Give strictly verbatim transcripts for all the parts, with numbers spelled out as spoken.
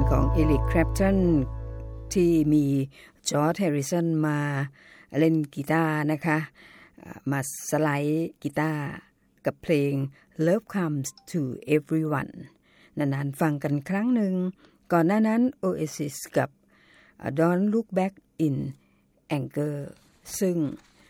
ของเอริก แคลปตันที่มีจอร์จ แฮร์ริสันมาเล่นกีตาร์นะคะมาสไลด์กีตาร์กับเพลง Love Comes to Everyone นานๆฟังกันครั้งหนึ่งก่อนหน้านั้น Oasis กับ Don't Look Back in Anger ซึ่ง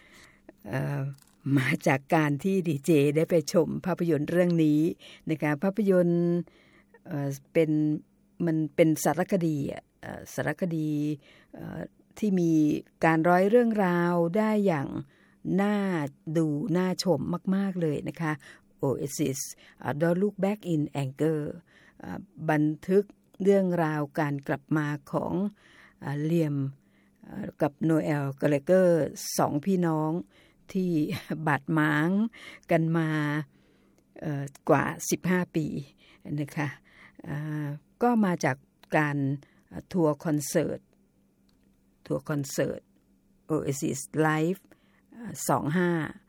มาจากการที่ดีเจได้ไปชมภาพยนตร์เรื่องนี้นะคะภาพยนตร์เอ่อเป็นมันเป็นสารคดีอ่ะสารคดีที่มีการร้อยเรื่องราวได้อย่างน่าดูน่าชมมากๆเลยนะคะ Oasis Don't Look Back in Anger บันทึกเรื่องราวการกลับมาของเลียมกับโนเอล กาลาเกอร์สองพี่น้องที่บาดหมางกันมากว่าสิบห้าปีนะคะก็มาจากการทัวร์คอนเสิร์ตทัวร์คอนเสิร์ต Oasis Live สองห้า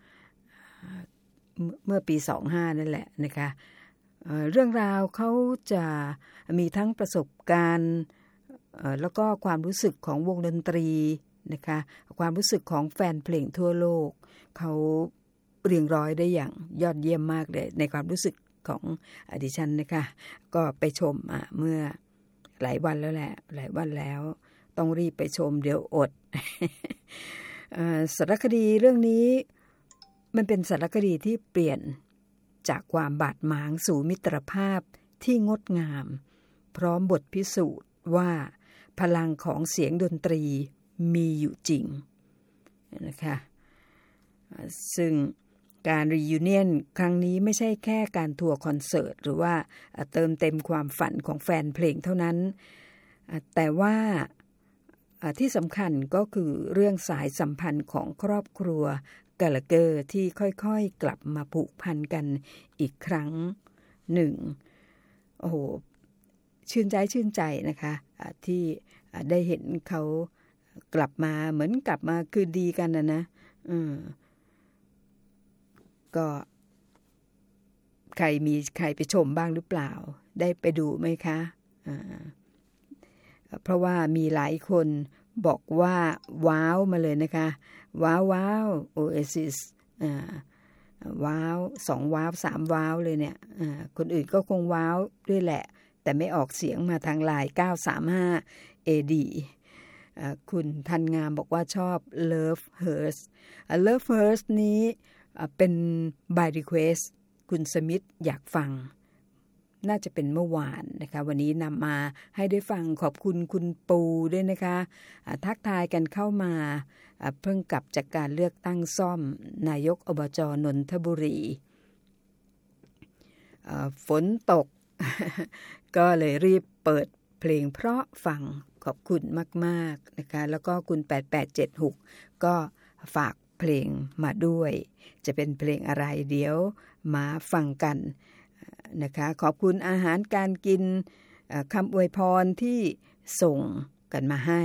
เมื่อปีสองห้านั่นแหละนะคะเรื่องราวเขาจะมีทั้งประสบการณ์แล้วก็ความรู้สึกของวงดนตรีนะคะความรู้สึกของแฟนเพลงทั่วโลกเขาเรียงร้อยได้อย่างยอดเยี่ยมมากเลยในความรู้สึกของดิฉันนะคะก็ไปชมเมื่อหลายวันแล้วแหละหลายวันแล้วต้องรีบไปชมเดี๋ยวอด สารคดีเรื่องนี้มันเป็นสารคดีที่เปลี่ยนจากความบาดหมางสู่มิตรภาพที่งดงามพร้อมบทพิสูจน์ว่าพลังของเสียงดนตรีมีอยู่จริงนะคะซึ่งการรียูเนียนครั้งนี้ไม่ใช่แค่การทัวร์คอนเสิร์ตหรือว่าเติมเต็มความฝันของแฟนเพลงเท่านั้นแต่ว่าที่สำคัญก็คือเรื่องสายสัมพันธ์ของครอบครัวกาลาเกอร์ที่ค่อยๆกลับมาผูกพันกันอีกครั้งหนึ่งโอ้โหชื่นใจชื่นใจนะคะที่ได้เห็นเขากลับมาเหมือนกลับมาคืนดีกันนะนะอืมก็ใครมีใครไปชมบ้างหรือเปล่าได้ไปดูไหมคะอ่าเพราะว่ามีหลายคนบอกว่าว้าวมาเลยนะคะว้าวว้าว Oasis อ่าว้าวสองว้าวสามว้าวเลยเนี่ยอ่าคนอื่นก็คงว้าวด้วยแหละแต่ไม่ออกเสียงมาทางไลน์เก้าสามห้า เอ ดี อ่าคุณทันงามบอกว่าชอบ Love Hurts Love Hurts นี้เป็น by request คุณสมิธอยากฟังน่าจะเป็นเมื่อวานนะคะวันนี้นำมาให้ได้ฟังขอบคุณคุณปูด้วยนะคะทักทายกันเข้ามาเพิ่งกลับจากการเลือกตั้งซ่อมนายกอบจ.นนทบุรีฝนตก ก็เลยรีบเปิดเพลงเพราะฟังขอบคุณมากๆนะคะแล้วก็คุณแปดแปดเจ็ดหกก็ฝากเพลงมาด้วยจะเป็นเพลงอะไรเดี๋ยวมาฟังกันนะคะขอบคุณอาหารการกินคำอวยพรที่ส่งกันมาให้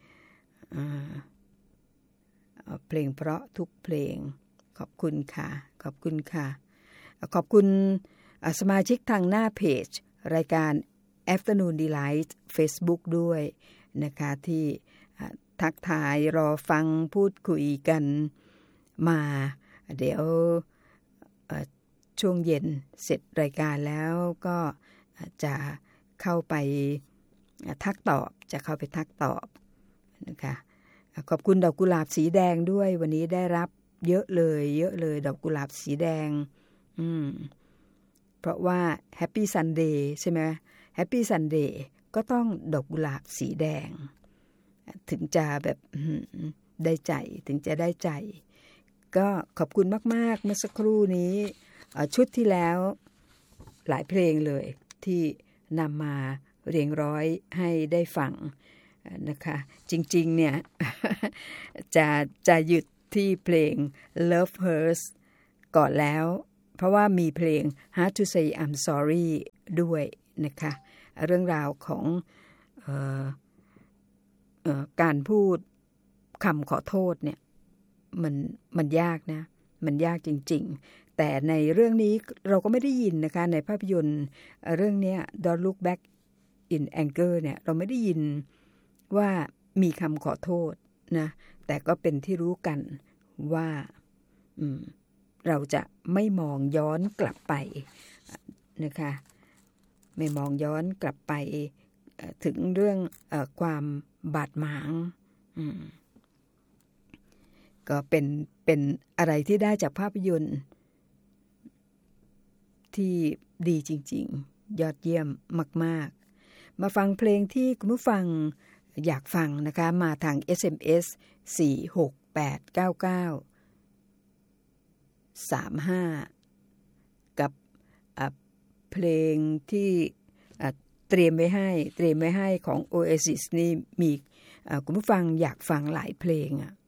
เพลงเพราะทุกเพลงขอบคุณค่ะขอบคุณค่ะขอบคุณสมาชิกทางหน้าเพจรายการ Afternoon Delight Facebook ด้วยนะคะที่ทักทายรอฟังพูดคุยกันมาเดี๋ยวช่วงเย็นเสร็จรายการแล้วก็จะเข้าไปทักตอบจะเข้าไปทักตอบนะคะขอบคุณดอกกุหลาบสีแดงด้วยวันนี้ได้รับเยอะเลยเยอะเลยดอกกุหลาบสีแดงอืมเพราะว่า Happy Sunday ใช่ไหม Happy Sunday ก็ต้องดอกกุหลาบสีแดงถึงจะแบบได้ใจถึงจะได้ใจก็ขอบคุณมากๆเมื่อสักครู่นี้ชุดที่แล้วหลายเพลงเลยที่นำมาเรียงร้อยให้ได้ฟังนะคะจริงๆเนี่ย จะจะหยุดที่เพลง Love Hurts ก่อนแล้วเพราะว่ามีเพลง Hard to Say I'm Sorry ด้วยนะคะเรื่องราวของเอ่อเอ่อการพูดคำขอโทษเนี่ยมันมันยากนะมันยากจริงๆแต่ในเรื่องนี้เราก็ไม่ได้ยินนะคะในภาพยนตร์เรื่องนี้ Don't Look Back in Anger เนี่ยเราไม่ได้ยินว่ามีคำขอโทษนะแต่ก็เป็นที่รู้กันว่าเราจะไม่มองย้อนกลับไปนะคะไม่มองย้อนกลับไปถึงเรื่องเอ่อความบาดหมางก็เป็นเป็นอะไรที่ได้จากภาพยนตร์ที่ดีจริงๆยอดเยี่ยมมากๆมาฟังเพลงที่คุณผู้ฟังอยากฟังนะคะมาทาง เอส เอ็ม เอส สี่ หก แปด เก้า เก้า สาม ห้ากับเพลงที่เตรียมไว้ให้เตรียมไว้ให้ของ Oasis นี่มีคุณผู้ฟังอยากฟังหลายเพลงอ่ะ